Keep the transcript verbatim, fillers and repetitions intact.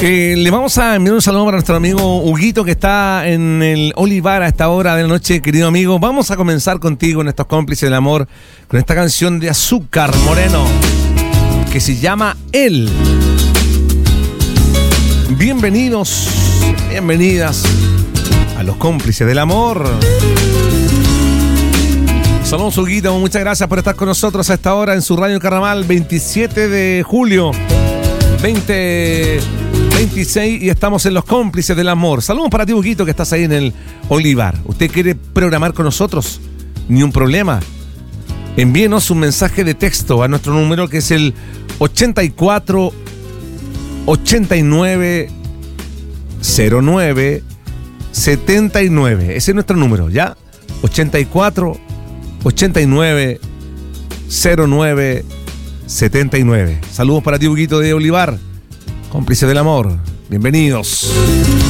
Eh, le vamos a enviar un saludo para nuestro amigo Huguito, que está en el Olivar a esta hora de la noche, querido amigo. Vamos a comenzar contigo en estos cómplices del amor con esta canción de Azúcar Moreno que se llama Él. Bienvenidos, bienvenidas a los cómplices del amor. Saludos, Huguito, muchas gracias por estar con nosotros a esta hora en su radio Carnaval, veintisiete de julio veinte veintiséis, y estamos en los cómplices del amor. Saludos para ti, Huguito, que estás ahí en el Olivar. ¿Usted quiere programar con nosotros? Ni un problema. Envíenos un mensaje de texto a nuestro número, que es el ochenta y cuatro ochenta y nueve cero nueve setenta y nueve. Ese es nuestro número, ¿ya? ochenta y cuatro ochenta y nueve cero nueve setenta y nueve. Saludos para ti, Huguito de Olivar, cómplice del amor. Bienvenidos.